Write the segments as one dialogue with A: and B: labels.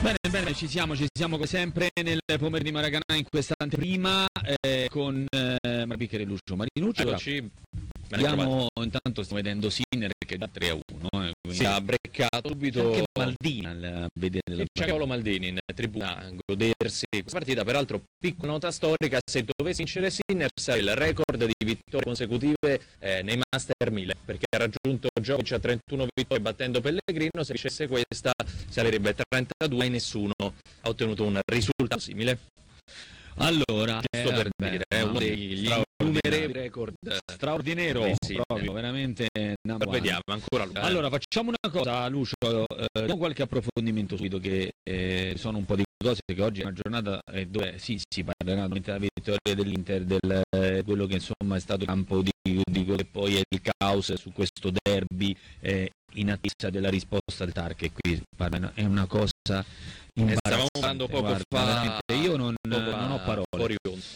A: Bene, ci siamo come sempre nel pomeriggio di Maracanã in questa anteprima con Marbichere e Lucio Marinucci. Intanto stiamo vedendo Sinner che da 3-1,
B: si ha breccato subito
A: anche Maldini al vedere la
B: c'è Paolo Maldini in tribuna a godersi questa partita. Peraltro, piccola nota storica: se dovesse vincere Sinner sarebbe il record di vittorie consecutive nei Master 1000, perché ha raggiunto Djokovic a 31 vittorie battendo Pellegrino. Se vincesse questa sarebbe 32 e nessuno ha ottenuto un risultato simile.
A: Allora,
B: giusto per dire, uno degli innumerevoli record
A: straordinario, proprio, veramente
B: vediamo ancora.
A: Allora, facciamo una cosa, Lucio, diamo qualche approfondimento subito, che sono un po' di cose che oggi è una giornata dove si parlerà della vittoria dell'Inter, del quello che insomma è stato il campo di e poi è il caos su questo derby in attesa della risposta del TAR, che qui è una cosa
B: stavamo parlando poco fa,
A: io non ho parole.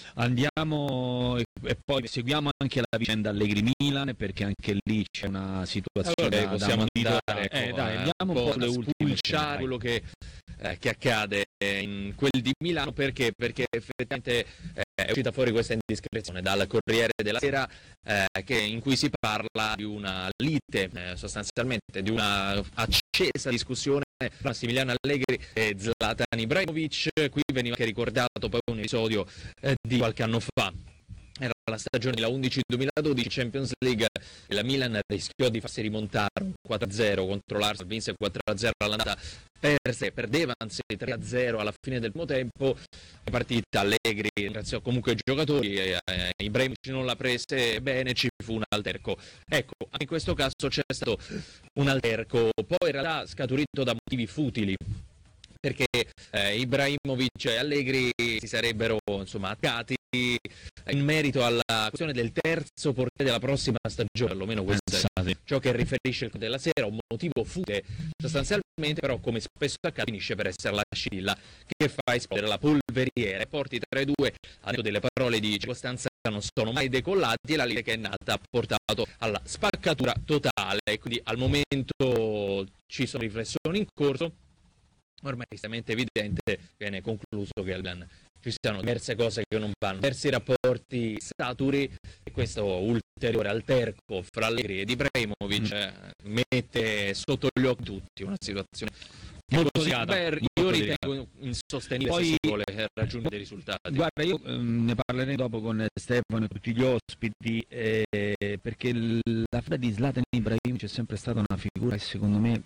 A: Andiamo e poi seguiamo anche la vicenda Allegri-Milan, perché anche lì c'è una situazione
B: allora, possiamo andare,
A: andiamo un po' le ultime,
B: quello che accade in quel di Milano, perché effettivamente è uscita fuori questa indiscrezione dal Corriere della Sera in cui si parla di una lite, sostanzialmente di una accesa discussione tra Massimiliano Allegri e Zlatan Ibrahimovic. Qui veniva anche ricordato poi un episodio di qualche anno fa. Era la stagione 2011-2012, Champions League, e la Milan rischiò di farsi rimontare un 4-0 contro l'Arsenal, vinse 4-0 all'andata, perdeva anzi 3-0 alla fine del primo tempo. La partita Allegri ringraziò comunque i giocatori, Ibrahimovic non la prese bene, ci fu un alterco. Ecco, anche in questo caso c'è stato un alterco, poi in realtà scaturito da motivi futili, perché Ibrahimovic e Allegri si sarebbero attaccati in merito alla questione del terzo portiere della prossima stagione, perlomeno questo è ciò che riferisce il Corriere della Sera. Un motivo futile sostanzialmente, però come spesso accade finisce per essere la scintilla che fa esplodere la polveriera e porti 3-2. Ha detto delle parole di circostanza non sono mai decollati, e la lite che è nata ha portato alla spaccatura totale, quindi al momento ci sono riflessioni in corso. Ormai è estremamente evidente, viene concluso che al Milan ci siano diverse cose che non vanno, diversi rapporti saturi, e questo ulteriore alterco fra Allegri ed Ibrahimovic mette sotto gli occhi tutti una situazione molto delicata. Io ritengo insostenibile se si vuole raggiungere dei risultati.
A: Guarda, io ne parlerei dopo con Stefano e tutti gli ospiti, perché la figura di Zlatan Ibrahimovic è sempre stata una figura che secondo me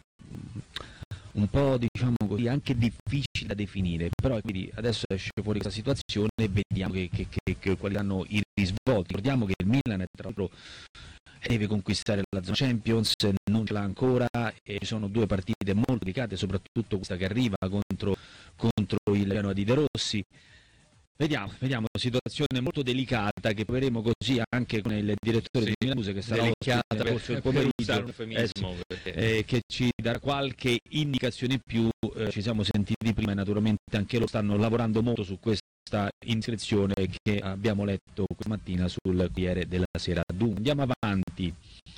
A: un po', diciamo così, anche difficile da definire, però quindi adesso esce fuori questa situazione e vediamo quali saranno i risvolti. Ricordiamo che il Milan tra l'altro deve conquistare la zona Champions, non ce l'ha ancora, e ci sono due partite molto delicate, soprattutto questa che arriva contro il Genoa di De Rossi. Vediamo, situazione molto delicata che proveremo così anche con il direttore di Milanuse, che sarà forse il pomeriggio, che ci darà qualche indicazione in più. Ci siamo sentiti prima e naturalmente anche loro stanno lavorando molto su questa iscrizione che abbiamo letto questa mattina sul Corriere della Sera. Dunque, andiamo avanti.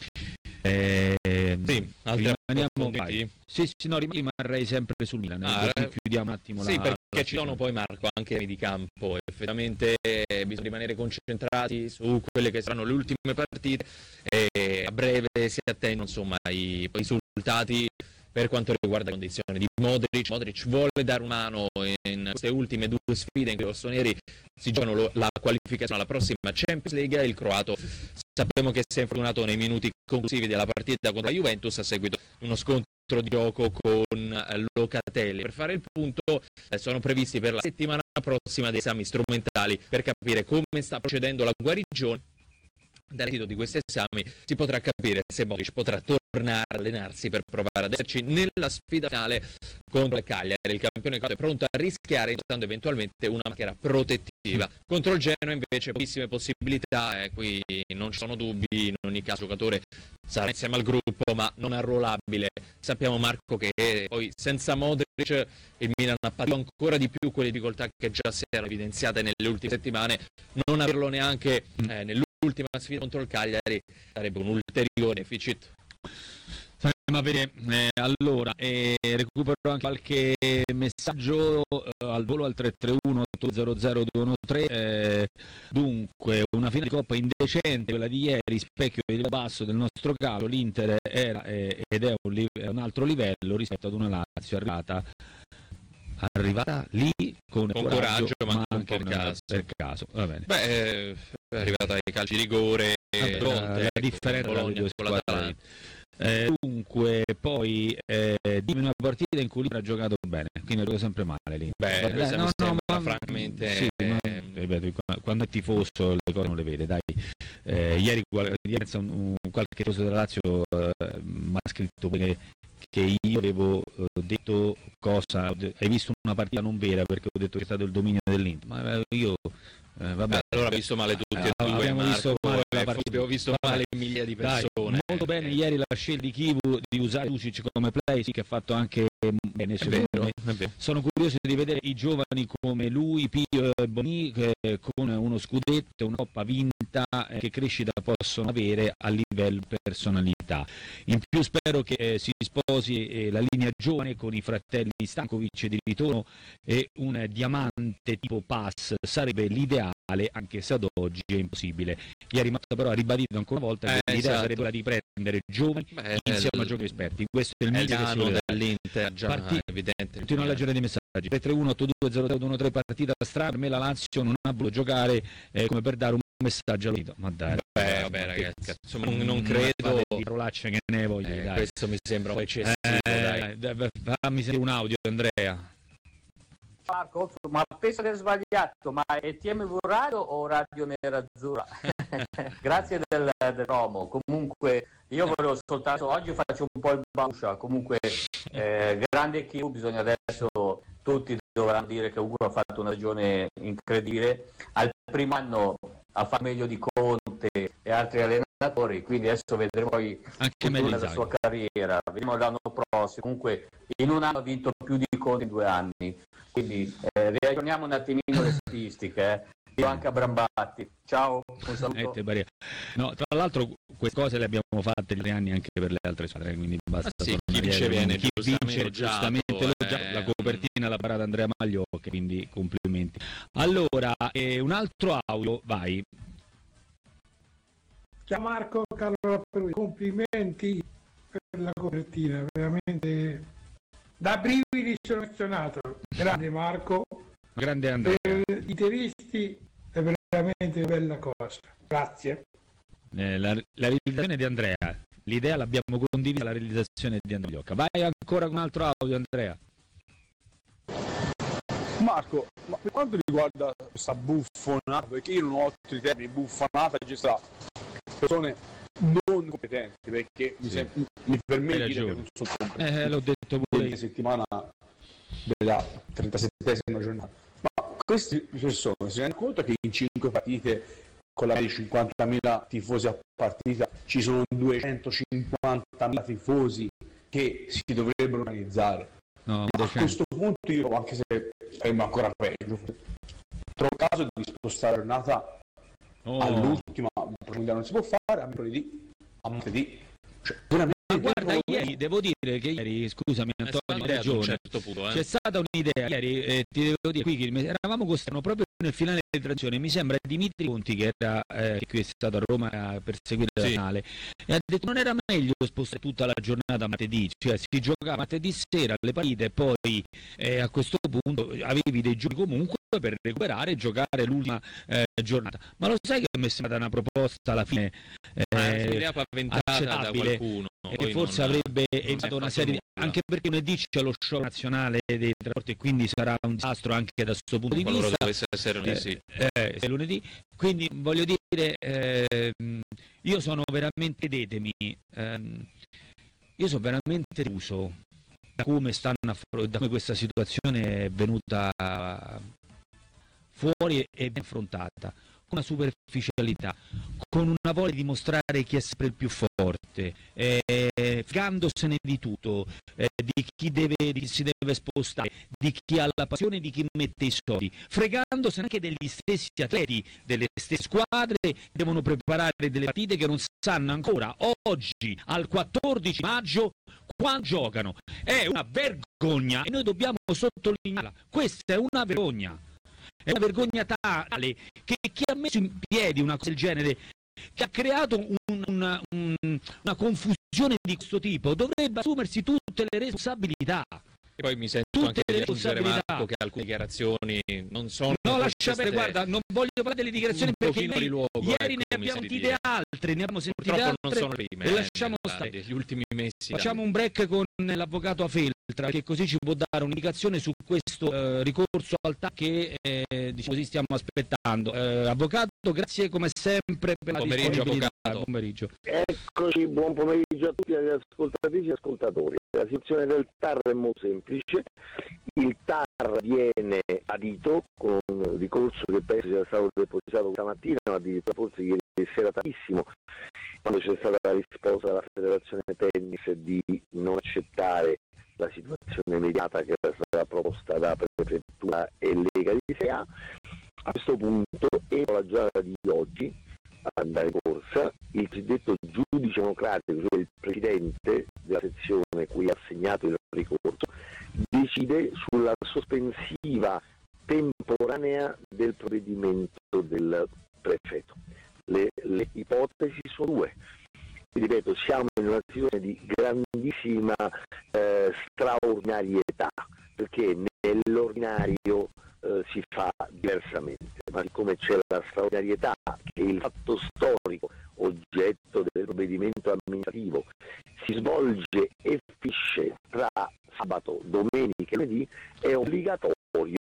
A: Rimarrei sempre sul Milan. Chiudiamo un attimo
B: perché ci sono poi, Marco, anche di campo. Effettivamente bisogna rimanere concentrati su quelle che saranno le ultime partite, e a breve si attendono i risultati per quanto riguarda le condizioni di Modric. Modric vuole dare una mano in queste ultime due sfide in cui i rossoneri si giocano la qualificazione alla prossima Champions League. Il croato sappiamo che si è infortunato nei minuti conclusivi della partita contro la Juventus a seguito di uno scontro di gioco con Locatelli. Per fare il punto sono previsti per la settimana prossima dei esami strumentali per capire come sta procedendo la guarigione. Dall'esito di questi esami si potrà capire se Modric potrà tornare a allenarsi per provare ad esserci nella sfida finale contro il Cagliari. Il campione è pronto a rischiare indossando eventualmente una maschera protettiva. Contro il Genoa invece pochissime possibilità, qui non ci sono dubbi, in ogni caso il giocatore sarà insieme al gruppo ma non arruolabile. Sappiamo, Marco, che poi senza Modric il Milan ha patito ancora di più quelle difficoltà che già si erano evidenziate nelle ultime settimane. Non averlo neanche nell'ultima sfida contro il Cagliari sarebbe un ulteriore deficit.
A: Staremo a vedere. Allora, recupero anche qualche messaggio al volo al 331 800 213. Dunque, una finale di Coppa indecente, quella di ieri, specchio del basso del nostro calcio. L'Inter era ed è un altro livello rispetto ad una Lazio arrivata lì con coraggio, ma anche per caso. Va bene.
B: È arrivata ai calci di rigore.
A: La differenza
B: Bologna con l'Atalanta.
A: Dunque, poi dimmi una partita in cui l'Inter ha giocato bene, quindi lo sempre male lì.
B: Francamente.
A: Sì, ripeto, quando è tifoso le cose non le vede, dai. Ieri qualche tifoso della Lazio mi ha scritto che io avevo detto cosa, hai visto una partita non vera perché ho detto che è stato il dominio dell'Inter, ma io vabbè,
B: allora abbiamo visto male tutti e due,
A: abbiamo visto male la partita,
B: abbiamo visto male migliaia di persone.
A: Dai, molto bene ieri la scelta di Chivu di usare Lucic come play, sì, che ha fatto anche bene, secondo me. Sono curioso di vedere i giovani come lui, Pio e Boni, con uno scudetto, una coppa vinta, che crescita possono avere a livello personalità. In più spero che si sposi la linea giovane con i fratelli Stankovic di ritorno e un diamante tipo pass sarebbe l'ideale, anche se ad oggi è impossibile. Ieri Matta però ha ribadito ancora una volta che l'idea sarebbe quella di prendere giovani insieme a giocatori esperti. Questo è il mito
B: dell'Inter, già evidente.
A: Continuo a leggere dei messaggi. 331 8200 partita strana, per me la Lazio non ha voluto giocare come per dare un messaggio all'unito. Ma dai,
B: vabbè ragazzi, insomma non credo
A: di parolacce che ne voglio, dai.
B: Questo mi sembra un po' eccessivo, dai.
A: Fammi sentire un audio, Andrea.
C: Marco, ma penso di aver sbagliato, ma è TMV Radio o Radio Nerazzurra? Grazie del promo. Comunque io volevo soltanto, oggi faccio un po' il bauscia, comunque grande Chiu, bisogna adesso, tutti dovranno dire che Ugo ha fatto una stagione incredibile, al primo anno ha fatto meglio di Conte e altri allenatori, quindi adesso vedremo poi
A: anche
C: la sua carriera, vediamo l'anno prossimo. Comunque in un anno ha vinto più di Conte in 2 anni, quindi ragioniamo un attimino le statistiche. Io anche a Brambatti. Ciao, un saluto.
A: No, tra l'altro queste cose le abbiamo fatte negli anni anche per le altre squadre, quindi basta.
B: Sì, chi vince viene,
A: chi vince giustamente la copertina l'ha parata Andrea Magliocchi, quindi complimenti. Allora, un altro audio, vai.
D: Ciao Marco, Carlo, complimenti per la copertina, veramente da brividi sono emozionato. Grande Marco.
A: Grande Andrea.
D: Per i turisti è veramente una bella cosa. Grazie.
A: La realizzazione di Andrea, l'idea l'abbiamo condivisa, la realizzazione di Andrea Magliocca. Vai ancora con un altro audio, Andrea.
E: Marco, ma per quanto riguarda questa buffonata, perché io non ho altri termini, buffonata, ci sta persone non competenti, perché mi permette di dire che non sono competenti.
A: L'ho detto pure
E: io. Settimana della 37esima giornata. Ma queste persone si rendono conto che in 5 partite con la media di 50.000 tifosi a partita ci sono 250.000 tifosi che si dovrebbero organizzare.
A: No,
E: a questo punto io, anche se saremmo ancora peggio, trovo caso di spostare la giornata all'ultima, non si può fare a mercoledì, a martedì. Cioè,
A: ma guarda, ieri devo dire che ieri, scusami Antonio, hai ragione,
B: certo punto,
A: c'è stata un'idea ieri, ti devo dire qui che eravamo costretti proprio nel finale di trazione, mi sembra Dimitri Conti che era qui è stato a Roma per seguire la finale, e ha detto non era meglio spostare tutta la giornata martedì, cioè si giocava martedì sera le partite e poi a questo punto avevi dei giorni comunque per recuperare e giocare l'ultima giornata. Ma lo sai che mi è sembrata una proposta alla fine
B: un'idea paventata da qualcuno
A: e che forse avrebbe evitato una serie anche perché lunedì c'è lo show nazionale dei trasporti e quindi sarà un disastro anche da questo punto di vista.
B: Dovesse essere lunedì,
A: è lunedì, quindi voglio dire io sono veramente, credetemi, io sono veramente deluso da come da come questa situazione è venuta fuori e ben affrontata. con una superficialità, con una voglia di dimostrare chi è sempre il più forte, fregandosene di tutto, di chi si deve spostare, di chi ha la passione, di chi mette i soldi, fregandosene anche degli stessi atleti, delle stesse squadre che devono preparare delle partite che non sanno ancora oggi, al 14 maggio, quando giocano. È una vergogna e noi dobbiamo sottolinearla. Questa è una vergogna. È una vergogna tale che chi ha messo in piedi una cosa del genere, che ha creato una confusione di questo tipo, dovrebbe assumersi tutte le responsabilità.
B: E poi mi sento
A: Tutte
B: anche
A: le
B: di aggiungere,
A: responsabilità.
B: Marco, che alcune dichiarazioni non sono...
A: No, lascia bene, guarda, non voglio parlare delle dichiarazioni perché ieri ne abbiamo sentite altre, ne abbiamo sentite
B: purtroppo
A: altre,
B: non sono le prime,
A: e lasciamo stare.
B: Degli ultimi mesi.
A: Facciamo un break con l'avvocato Afeltra, che così ci può dare un'indicazione su questo ricorso al TAR che diciamo così stiamo aspettando. Avvocato, grazie come sempre per la disponibilità. Buon pomeriggio.
F: Eccoci, buon pomeriggio a tutti gli ascoltatrici e ascoltatori. La situazione del TAR è molto semplice. Il TAR viene adito con un ricorso che penso sia stato depositato stamattina, ma addirittura forse ieri sera tardissimo, quando c'è stata la risposta della Federazione Tennis di non accettare la situazione immediata che era stata proposta da Prefettura e Lega di Serie A. A questo punto, entro la giornata di oggi, andare in corsa, il cosiddetto giudice democratico, cioè il presidente della sezione cui ha assegnato il ricorso, decide sulla sospensiva temporanea del provvedimento del prefetto. Le ipotesi sono due. Ripeto, siamo in una situazione di grandissima straordinarietà, perché nell'ordinario si fa diversamente, ma siccome c'è la straordinarietà che il fatto storico oggetto del provvedimento amministrativo si svolge e finisce tra sabato, domenica e lunedì, è obbligatorio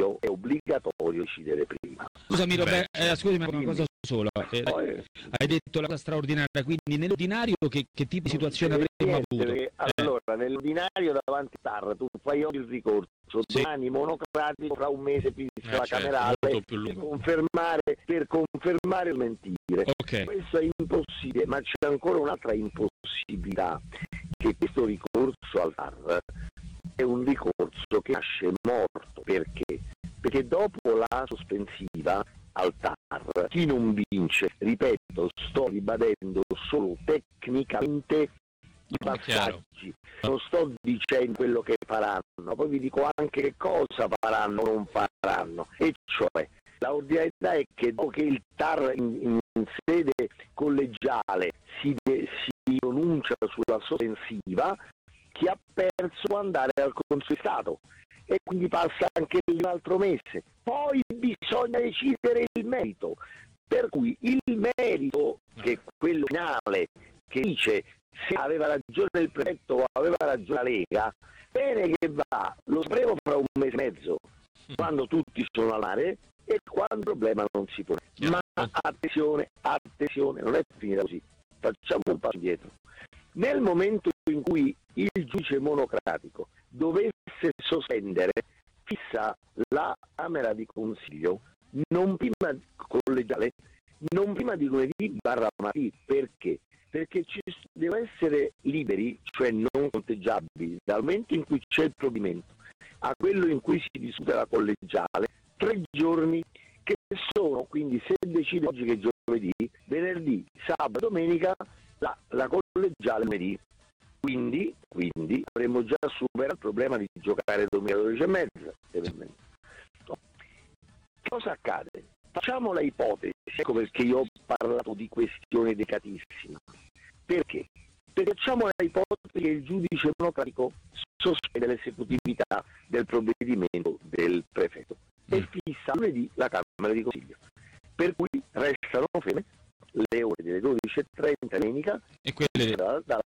F: decidere prima.
A: Scusami Roberto, scusami una cosa sola, hai detto la cosa straordinaria, quindi nell'ordinario che tipo di situazione avremmo avuto?
F: Allora, nell'ordinario davanti a TAR tu fai oggi il ricorso, domani monocratico, fra un mese finisce la camerale per confermare o smentire.
A: Okay.
F: Questo è impossibile, ma c'è ancora un'altra impossibilità, che questo ricorso al TAR è un ricorso che nasce morto. Perché dopo la sospensiva al TAR, chi non vince, ripeto, sto ribadendo solo tecnicamente i passaggi, non sto dicendo quello che faranno, poi vi dico anche che cosa faranno o non faranno, e cioè la ordinarietà è che dopo che il TAR in sede collegiale si pronuncia sulla sospensiva, chi ha perso può andare al Consiglio di Stato e quindi passa anche un altro mese. Poi bisogna decidere il merito, per cui il merito, che è quello finale, che dice se aveva ragione il prefetto o aveva ragione la Lega, bene che va, lo sapremo fra un mese e mezzo, quando tutti sono al mare e quando il problema non si pone. Ma attenzione, non è finita così, facciamo un passo indietro. Nel momento in cui il giudice monocratico dovesse sospendere, fissa la Camera di Consiglio non prima collegiale, non prima di lunedì/martedì. Perché? Perché ci devono essere liberi, cioè non conteggiabili, dal momento in cui c'è il provvedimento a quello in cui si discute la collegiale, 3 giorni, che sono, quindi se decide oggi che è giovedì, venerdì, sabato, domenica, la collegiale lunedì. Quindi avremmo già superato il problema di giocare domenica 12:30. No. Cosa accade? Facciamo la ipotesi, ecco perché io ho parlato di questione delicatissima. Perché? Perché facciamo la ipotesi che il giudice monocratico sospende l'esecutività del provvedimento del prefetto e fissa lunedì la Camera di Consiglio. Per cui restano ferme le ore delle 12:30 domenica
A: e quelle
F: dalla